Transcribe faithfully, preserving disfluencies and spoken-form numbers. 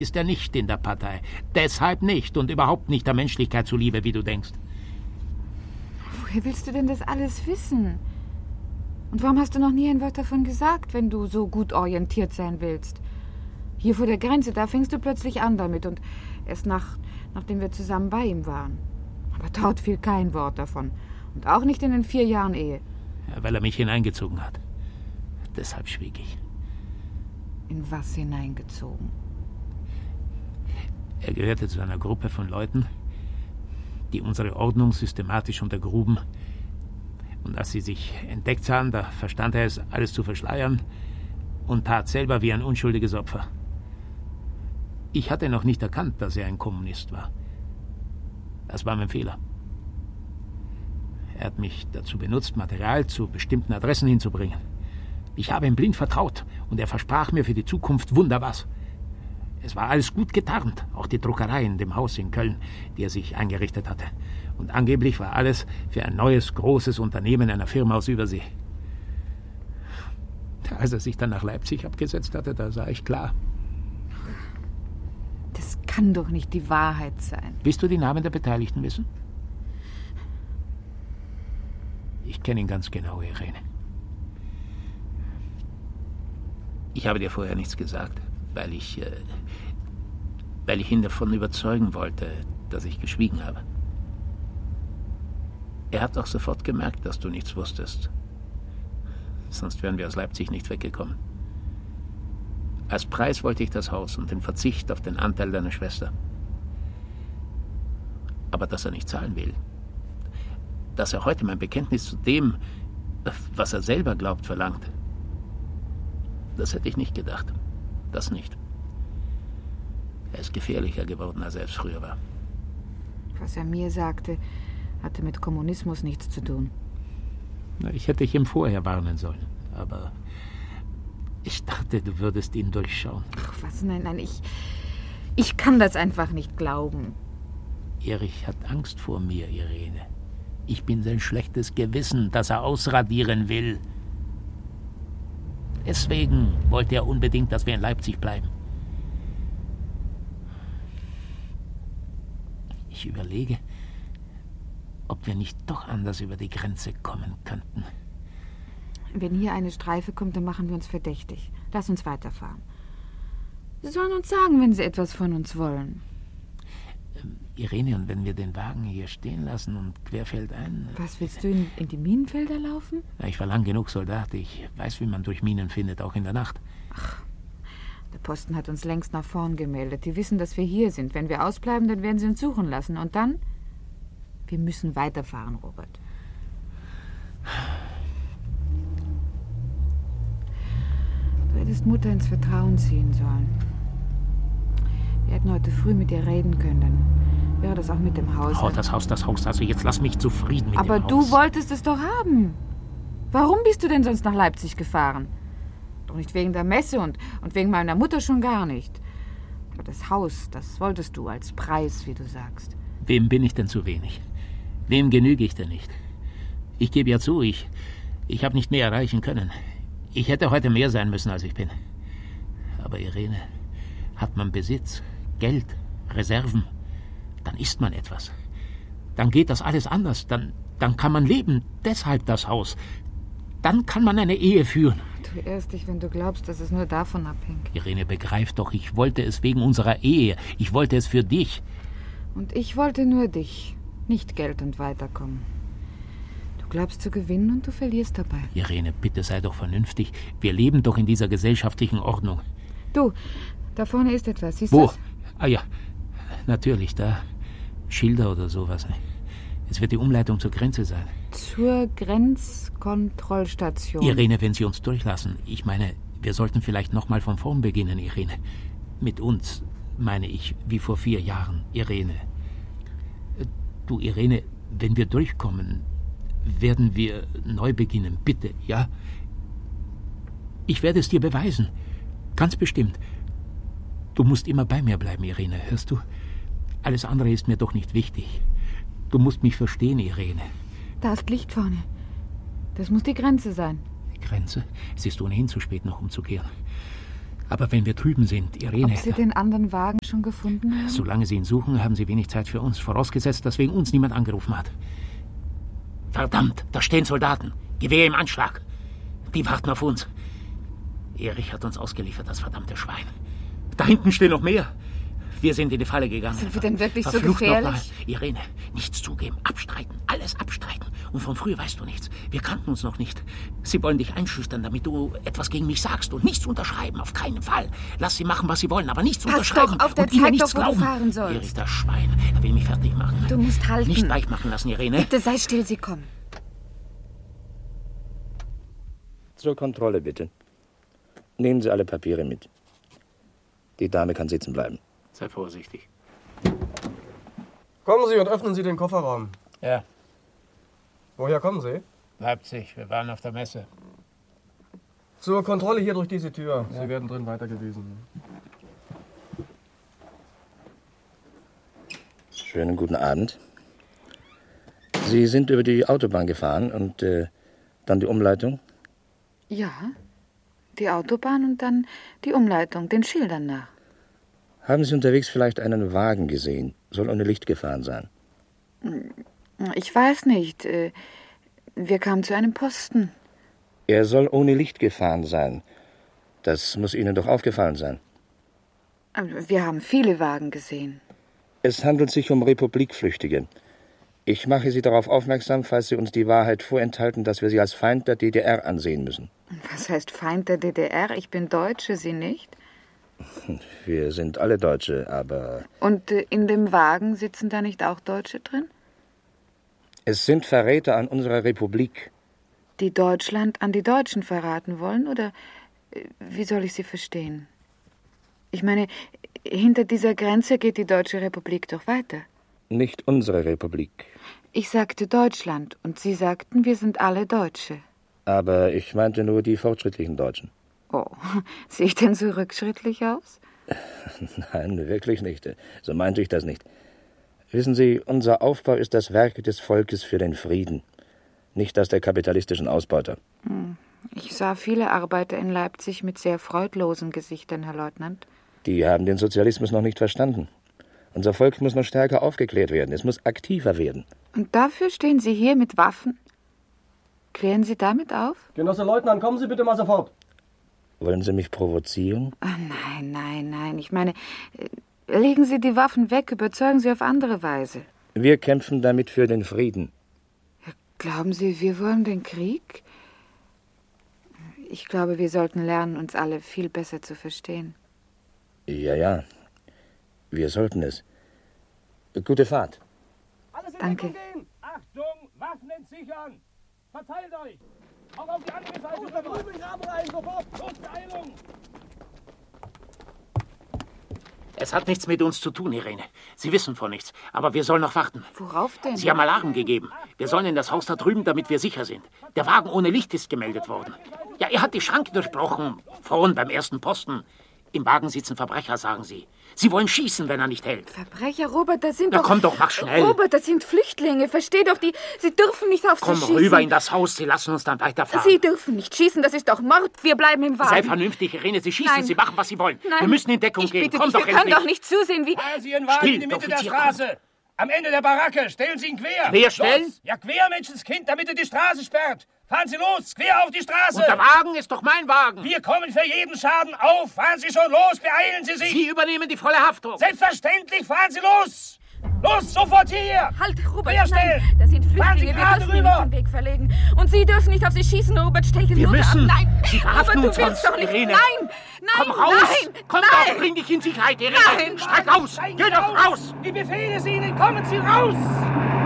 ist er nicht in der Partei. Deshalb nicht und überhaupt nicht der Menschlichkeit zuliebe, wie du denkst. Woher willst du denn das alles wissen? Und warum hast du noch nie ein Wort davon gesagt, wenn du so gut orientiert sein willst? Hier vor der Grenze, da fängst du plötzlich an damit und erst nach, nachdem wir zusammen bei ihm waren. Aber dort fiel kein Wort davon. Und auch nicht in den vier Jahren Ehe. Ja, weil er mich hineingezogen hat. Deshalb schwieg ich. In was hineingezogen? Er gehörte zu einer Gruppe von Leuten, die unsere Ordnung systematisch untergruben. Und als sie sich entdeckt sahen, da verstand er es, alles zu verschleiern und tat selber wie ein unschuldiges Opfer. Ich hatte noch nicht erkannt, dass er ein Kommunist war. Das war mein Fehler. Er hat mich dazu benutzt, Material zu bestimmten Adressen hinzubringen. Ich habe ihm blind vertraut und er versprach mir für die Zukunft wunderwas. Es war alles gut getarnt, auch die Druckerei in dem Haus in Köln, die er sich eingerichtet hatte. Und angeblich war alles für ein neues, großes Unternehmen einer Firma aus Übersee. Als er sich dann nach Leipzig abgesetzt hatte, da sah ich klar. Das kann doch nicht die Wahrheit sein. Willst du die Namen der Beteiligten wissen? Ich kenne ihn ganz genau, Irene. Ich habe dir vorher nichts gesagt, weil ich, äh, weil ich ihn davon überzeugen wollte, dass ich geschwiegen habe. Er hat auch sofort gemerkt, dass du nichts wusstest. Sonst wären wir aus Leipzig nicht weggekommen. Als Preis wollte ich das Haus und den Verzicht auf den Anteil deiner Schwester. Aber dass er nicht zahlen will, dass er heute mein Bekenntnis zu dem, was er selber glaubt, verlangt, das hätte ich nicht gedacht. Das nicht. Er ist gefährlicher geworden, als er es früher war. Was er mir sagte, hatte mit Kommunismus nichts zu tun. Na, ich hätte dich ihm vorher warnen sollen, aber ich dachte, du würdest ihn durchschauen. Ach was, nein, nein, ich, ich kann das einfach nicht glauben. Erich hat Angst vor mir, Irene. Ich bin sein schlechtes Gewissen, das er ausradieren will. Deswegen wollte er unbedingt, dass wir in Leipzig bleiben. Ich überlege, ob wir nicht doch anders über die Grenze kommen könnten. Wenn hier eine Streife kommt, dann machen wir uns verdächtig. Lass uns weiterfahren. Sie sollen uns sagen, wenn sie etwas von uns wollen. Ähm, Irene, und wenn wir den Wagen hier stehen lassen und querfeldein... Was, willst du in, in die Minenfelder laufen? Na, ich war lang genug Soldat. Ich weiß, wie man durch Minen findet, auch in der Nacht. Ach, der Posten hat uns längst nach vorn gemeldet. Die wissen, dass wir hier sind. Wenn wir ausbleiben, dann werden sie uns suchen lassen. Und dann? Wir müssen weiterfahren, Robert. Du hättest Mutter ins Vertrauen ziehen sollen. Wir hätten heute früh mit ihr reden können. Dann wäre das auch mit dem Haus. Oh, das Haus, das Haus. Also jetzt lass mich zufrieden mit Aber dem Haus. du wolltest es doch haben. Warum bist du denn sonst nach Leipzig gefahren? Doch nicht wegen der Messe und, und wegen meiner Mutter schon gar nicht. Aber das Haus, das wolltest du als Preis, wie du sagst. Wem bin ich denn zu wenig? Wem genüge ich denn nicht? Ich gebe ja zu, ich, ich habe nicht mehr erreichen können. Ich hätte heute mehr sein müssen, als ich bin. Aber Irene, hat man Besitz, Geld, Reserven, dann ist man etwas. Dann geht das alles anders. Dann, dann kann man leben. Deshalb das Haus. Dann kann man eine Ehe führen. Du irrst dich, wenn du glaubst, dass es nur davon abhängt. Irene, begreif doch, ich wollte es wegen unserer Ehe. Ich wollte es für dich. Und ich wollte nur dich. Nicht Geld und Weiterkommen. Du glaubst zu gewinnen und du verlierst dabei. Irene, bitte sei doch vernünftig. Wir leben doch in dieser gesellschaftlichen Ordnung. Du, da vorne ist etwas, siehst du? Wo? Das? Ah ja, natürlich, da. Schilder oder sowas. Es wird die Umleitung zur Grenze sein. Zur Grenzkontrollstation. Irene, wenn Sie uns durchlassen. Ich meine, wir sollten vielleicht noch mal von vorn beginnen, Irene. Mit uns, meine ich, wie vor vier Jahren, Irene. Du, Irene, wenn wir durchkommen, werden wir neu beginnen. Bitte, ja? Ich werde es dir beweisen. Ganz bestimmt. Du musst immer bei mir bleiben, Irene, hörst du? Alles andere ist mir doch nicht wichtig. Du musst mich verstehen, Irene. Da ist Licht vorne. Das muss die Grenze sein. Die Grenze? Es ist ohnehin zu spät, noch umzukehren. Aber wenn wir drüben sind, Irene... Ob Sie den anderen Wagen schon gefunden haben? Solange Sie ihn suchen, haben Sie wenig Zeit für uns. Vorausgesetzt, dass wegen uns niemand angerufen hat. Verdammt, da stehen Soldaten. Gewehr im Anschlag. Die warten auf uns. Erich hat uns ausgeliefert, das verdammte Schwein. Da hinten stehen noch mehr. Wir sind in die Falle gegangen. Sind wir denn wirklich so Verflucht gefährlich? nochmal. Irene, nichts zugeben, abstreiten, alles abstreiten. Und von früher weißt du nichts. Wir kannten uns noch nicht. Sie wollen dich einschüchtern, damit du etwas gegen mich sagst und nichts unterschreiben, auf keinen Fall. Lass sie machen, was sie wollen, aber nichts Pass unterschreiben. doch auf, der und ihnen zeigt nichts doch, wo du glauben. fahren sollst. Erich, das Schwein, er will mich fertig machen. Du musst halten. Nicht weich machen lassen, Irene. Bitte sei still, Sie kommen. Zur Kontrolle, bitte. Nehmen Sie alle Papiere mit. Die Dame kann sitzen bleiben. Sei vorsichtig. Kommen Sie und öffnen Sie den Kofferraum. Ja, Woher kommen Sie? Leipzig, wir waren auf der Messe. Zur Kontrolle hier durch diese Tür. Sie werden drin weitergewiesen. Schönen guten Abend. Sie sind über die Autobahn gefahren und äh, dann die Umleitung? Ja, die Autobahn und dann die Umleitung, den Schildern nach. Haben Sie unterwegs vielleicht einen Wagen gesehen? Soll ohne Licht gefahren sein. Ich weiß nicht. äh, Wir kamen zu einem Posten. Er soll ohne Licht gefahren sein. Das muss Ihnen doch aufgefallen sein. Wir haben viele Wagen gesehen. Es handelt sich um Republikflüchtige. Ich mache Sie darauf aufmerksam, falls Sie uns die Wahrheit vorenthalten, dass wir Sie als Feind der D D R ansehen müssen. Was heißt Feind der D D R? Ich bin Deutsche, Sie nicht? Wir sind alle Deutsche, aber Und äh, in dem Wagen sitzen da nicht auch Deutsche drin? es sind Verräter an unserer Republik. Die Deutschland an die Deutschen verraten wollen? Oder äh, wie soll ich Sie verstehen? Ich meine, hinter dieser Grenze geht die Deutsche Republik doch weiter. Nicht unsere Republik. Ich sagte Deutschland und Sie sagten, wir sind alle Deutsche. Aber ich meinte nur die fortschrittlichen Deutschen. Oh, sehe ich denn so rückschrittlich aus? Nein, wirklich nicht. So meinte ich das nicht. Wissen Sie, unser Aufbau ist das Werk des Volkes für den Frieden, nicht das der kapitalistischen Ausbeuter. Ich sah viele Arbeiter in Leipzig mit sehr freudlosen Gesichtern, Herr Leutnant. Die haben den Sozialismus noch nicht verstanden. Unser Volk muss noch stärker aufgeklärt werden. Es muss aktiver werden. Und dafür stehen Sie hier mit Waffen? Klären Sie damit auf? Genosse Leutnant, kommen Sie bitte mal sofort. Wollen Sie mich provozieren? Ach, nein, nein, nein. Ich meine, äh, legen Sie die Waffen weg, überzeugen Sie auf andere Weise. Wir kämpfen damit für den Frieden. Glauben Sie, wir wollen den Krieg? Ich glaube, wir sollten lernen, uns alle viel besser zu verstehen. Ja, ja. Wir sollten es. Gute Fahrt. Alles in Danke. Deckung gehen! Achtung, Waffen entsichern! Verteilt euch! Auch auf die andere Seite! Los, da drüben, Graben rein, sofort! Los, Beeilung! Es hat nichts mit uns zu tun, Irene. Sie wissen von nichts, aber wir sollen noch warten. Worauf denn? Sie haben Alarm gegeben. Wir sollen in das Haus da drüben, damit wir sicher sind. Der Wagen ohne Licht ist gemeldet worden. Ja, er hat die Schranke durchbrochen. Vorhin beim ersten Posten. Im Wagen sitzen Verbrecher, sagen Sie. Sie wollen schießen, wenn er nicht hält. Verbrecher, Robert, das sind Na doch... komm doch, mach schnell. Robert, das sind Flüchtlinge. Versteh doch, die... Sie dürfen nicht auf Komm sie schießen. rüber in das Haus, Sie lassen uns dann weiterfahren. Sie dürfen nicht schießen, das ist doch Mord. Wir bleiben im Wagen. Sei vernünftig, Irene. Sie schießen, Nein. Sie machen, was Sie wollen. Nein. Wir müssen in Deckung ich gehen. Bitte Komm dich, doch wir können endlich. doch nicht zusehen, wie... Fahren Sie Ihren Wagen Still, in die Mitte der Offizier, Straße! Am Ende der Baracke! Stellen Sie ihn quer! Quer stellen? Los. Ja, quer, Menschenskind, damit er die Straße sperrt! Fahren Sie los! Quer auf die Straße! Und der Wagen ist doch mein Wagen. Wir kommen für jeden Schaden auf! Fahren Sie schon los! Beeilen Sie sich! Sie übernehmen die volle Haftung. Selbstverständlich! Fahren Sie los! Los, sofort hierher! Halt, Robert, Querstellen! nein, das sind Fahren Sie Flüchtlinge, wir gerade dürfen ihnen rüber! nicht den Weg verlegen. Und Sie dürfen nicht auf sie schießen, Robert, stell den Wir Lothar müssen. ab. Nein, Sie verhaften aber uns du willst sonst, doch nicht. Irene. Nein, nein, Komm raus! nein, Komm nein. doch, bring dich in Sicherheit, Irene! Nein. Steig aus! Steigen Geh Sie doch aus. raus! Ich befehle Sie Ihnen, kommen Sie raus!